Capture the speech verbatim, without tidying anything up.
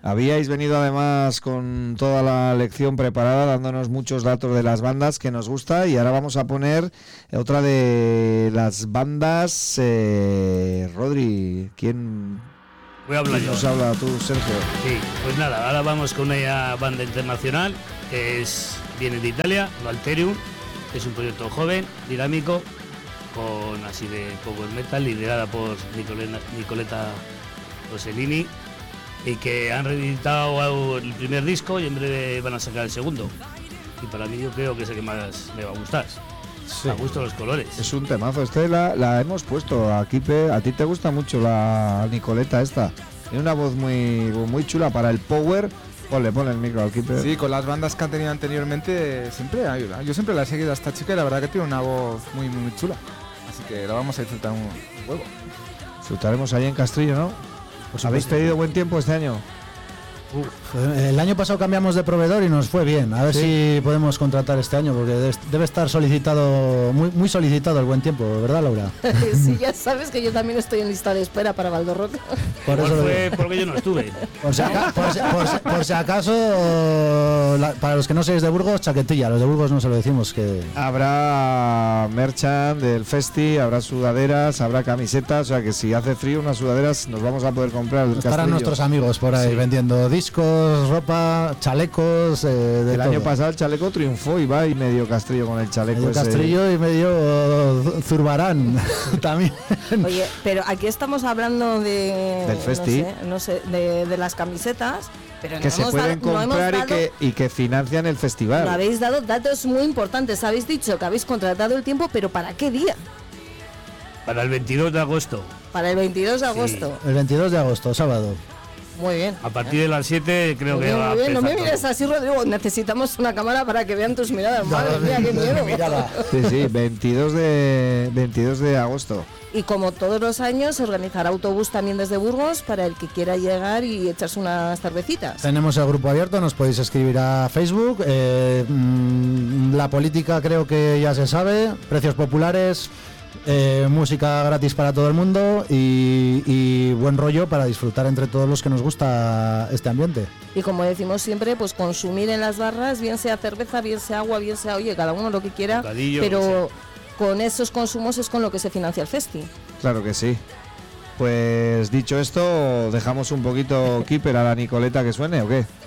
Habíais venido además con toda la lección preparada, dándonos muchos datos de las bandas que nos gusta, y ahora vamos a poner otra de las bandas. eh, Rodri, ¿quién, Voy a hablar ¿quién yo. nos habla tú, Sergio? Sí, pues nada, ahora vamos con una banda internacional que es, viene de Italia, Valterium, que es un proyecto joven, dinámico, con así de power metal, liderada por Nicolena, Nicoletta Rossellini, y que han reeditado el primer disco y en breve van a sacar el segundo. Y para mí yo creo que es el que más me va a gustar. Sí. Me gustan los colores. Es un temazo, este la, la hemos puesto aquí, Pe, a ti te gusta mucho la Nicoleta esta. Tiene una voz muy muy chula para el power. Ponle, ponle el micro al Kipe. Sí, con las bandas que han tenido anteriormente siempre ayuda. Yo siempre la he seguido a esta chica y la verdad que tiene una voz muy muy chula. Así que la vamos a disfrutar un huevo. Disfrutaremos ahí en Castrillo, ¿no? Pues ¿Habéis pedido buen tiempo este año? El año pasado cambiamos de proveedor y nos fue bien. A ver Sí. si podemos contratar este año, porque debe- debe estar solicitado, muy, muy solicitado el buen tiempo, ¿verdad, Laura? Sí, ya sabes que yo también estoy en lista de espera para Valdorroca. Por Igual eso lo fue digo. porque yo no estuve. Por si, aca- por si- por si- por si acaso, la- para los que no seáis de Burgos, chaquetilla. Los de Burgos no se lo decimos que... Habrá merchan del festi, habrá sudaderas, habrá camisetas, o sea que si hace frío unas sudaderas nos vamos a poder comprar el Estarán Castrillo. nuestros amigos por ahí Sí. vendiendo discos, ropa, chalecos, eh, de El todo. año pasado el chaleco triunfó y va y medio Castrillo con el chaleco Medio ese. Castrillo y medio Zurbarán también. Oye, pero aquí estamos hablando de... Del festi. No sé, no sé, de, de las camisetas, pero que no se hemos pueden dado- no hemos comprar y dado- que y que financian el festival. no habéis dado datos muy importantes. Habéis dicho que habéis contratado el tiempo, pero ¿para qué día? Para el veintidós de agosto. Para el veintidós de Sí. agosto. El veintidós de agosto, sábado. Muy bien. A partir de las siete creo Muy que bien, va a muy bien. No me empezar mires todo. así, Rodrigo. Necesitamos una cámara para que vean tus miradas. Madre mía, qué miedo. Sí, sí, veintidós de veintidós de agosto. Y como todos los años, se organizará autobús también desde Burgos para el que quiera llegar y echarse unas cervecitas. Tenemos el grupo abierto, nos podéis escribir a Facebook. eh, mm, la política creo que ya se sabe, precios populares, eh, música gratis para todo el mundo y, y buen rollo para disfrutar entre todos los que nos gusta este ambiente. Y como decimos siempre, pues consumir en las barras, bien sea cerveza, bien sea agua, bien sea, oye, cada uno lo que quiera, Bocadillo, pero con esos consumos es con lo que se financia el festi. Claro que sí. Pues dicho esto, dejamos un poquito Keeper a la Nicoleta que suene, ¿o qué?